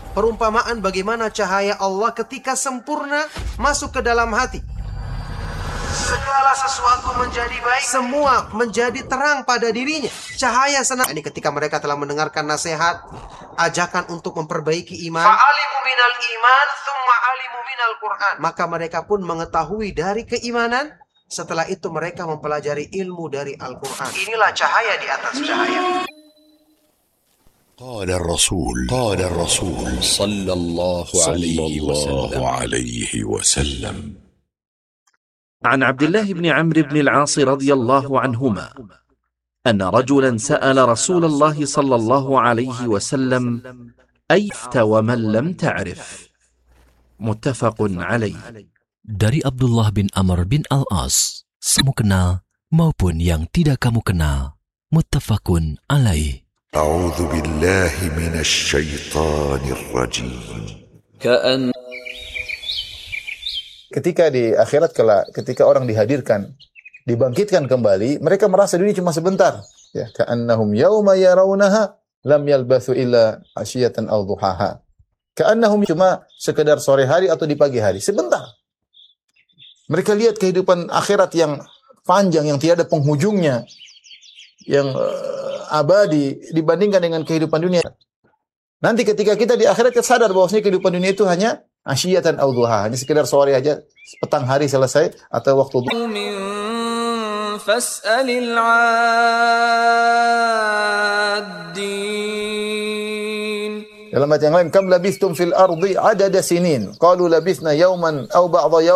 Perumpamaan bagaimana cahaya Allah ketika sempurna masuk ke dalam hati. Segala sesuatu menjadi baik, semua menjadi terang pada dirinya. Cahaya senang. Ini ketika mereka telah mendengarkan nasihat, ajakan untuk memperbaiki iman. Fa'alimu minal iman, thumma alimu minal Qur'an. Maka mereka pun mengetahui dari keimanan. Setelah itu mereka mempelajari ilmu dari Al-Quran. Inilah cahaya di atas cahaya. قال الرسول صلى الله عليه وسلم عن عبد الله بن عمرو بن العاص رضي الله عنهما أن رجلا سأل رسول الله صلى الله عليه وسلم أيفت ومن لم تعرف متفق عليه. Dari Abdullah bin Amr bin Al-As, kamu kenal maupun yang tidak kamu kenal, muttafaqun alaih. أعوذ بالله من الشيطان الرجيم. Ketika di akhirat ketika orang dihadirkan, dibangkitkan kembali, mereka merasa dunia cuma sebentar. Ya, ka'annahum yauma yarawnaha lam yalbathu illa ashiyatan aw duhaha. Ka'annahum cuma sekedar sore hari atau di pagi hari, sebentar. Mereka lihat kehidupan akhirat yang panjang, yang tiada penghujungnya, yang abadi dibandingkan dengan kehidupan dunia. Nanti ketika kita di akhirat kita sadar bahwasanya kehidupan dunia itu hanya asyiyatan aw duha, hanya sekedar sore aja, petang hari selesai atau waktu duha. Fas'alil 'addin. Dalam ayat yang lain, kam labistum fil ardi adada sinin, qalu labisna yawman aw ba'dha